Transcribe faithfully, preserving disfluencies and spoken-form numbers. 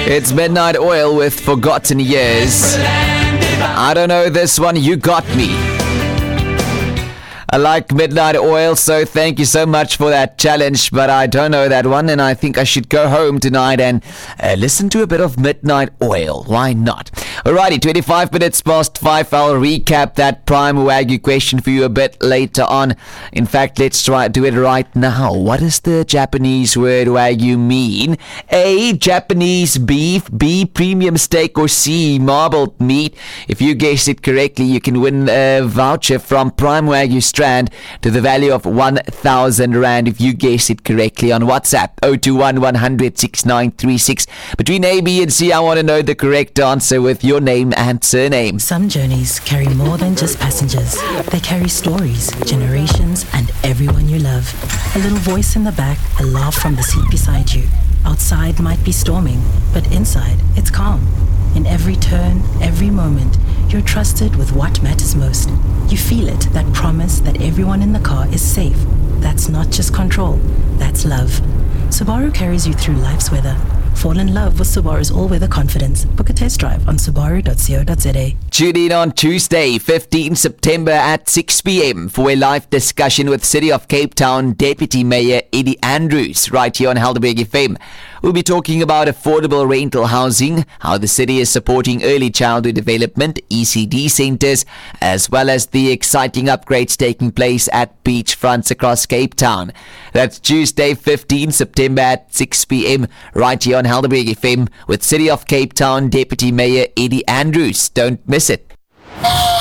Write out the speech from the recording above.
It's Midnight Oil with Forgotten Years. I don't know this one, you got me. I like Midnight Oil, so thank you so much for that challenge, but I don't know that one, and I think I should go home tonight and uh, listen to a bit of Midnight Oil. Why not? Alrighty, twenty-five minutes past five. I'll recap that Prime Wagyu question for you a bit later on. In fact, let's try do it right now. What does the Japanese word Wagyu mean? A. Japanese beef, B. Premium steak, or C. Marbled meat. If you guess it correctly, you can win a voucher from Prime Wagyu Strand to the value of one thousand rand if you guess it correctly on WhatsApp zero two one, one hundred, six nine three six. Between A, B and C, I want to know the correct answer with your name and surname. Some journeys carry more than just passengers. They carry stories, generations, and everyone you love. A little voice in the back, a laugh from the seat beside you. Outside might be storming, but inside it's calm. In every turn, every moment, you're trusted with what matters most. You feel it, that promise that everyone in the car is safe. That's not just control, that's love. Subaru carries you through life's weather. Fall in love with Subaru's all-weather confidence. Book a test drive on subaru dot co dot za. Tune in on Tuesday, fifteenth September at six p.m. for a live discussion with City of Cape Town Deputy Mayor Eddie Andrews right here on Helderberg F M. We'll be talking about affordable rental housing, how the city is supporting early childhood development, E C D centres, as well as the exciting upgrades taking place at beachfronts across Cape Town. That's Tuesday, fifteenth September at six p.m. right here on Helderberg F M with City of Cape Town Deputy Mayor Eddie Andrews. Don't miss it.